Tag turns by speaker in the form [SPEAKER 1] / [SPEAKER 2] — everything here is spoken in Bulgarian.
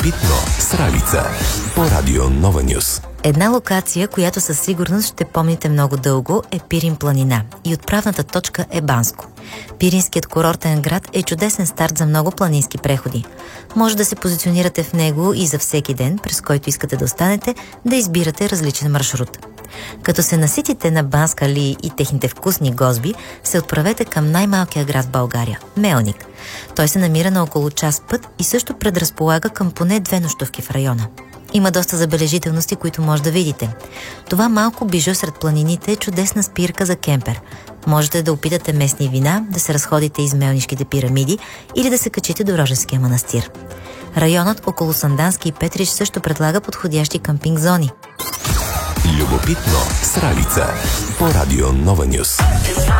[SPEAKER 1] Любопитно с Ралица по Радио Нова Нюс.
[SPEAKER 2] Една локация, която със сигурност ще помните много дълго, е Пирин планина и отправната точка е Банско. Пиринският курортен град е чудесен старт за много планински преходи. Може да се позиционирате в него и за всеки ден, през който искате да останете, да избирате различен маршрут. Като се наситите на Банска Ли и техните вкусни гозби, се отправете към най-малкия град в България – Мелник. Той се намира на около час път и също предразполага към поне 2 нощувки в района. Има доста забележителности, които може да видите. Това малко бижу сред планините е чудесна спирка за кемпер. Можете да опитате местни вина, да се разходите из Мелнишките пирамиди или да се качите до Роженския манастир. Районът около Сандански и Петрич също предлага подходящи къмпинг зони.
[SPEAKER 1] Любопитно с Ралица по Радио Нова Нюс.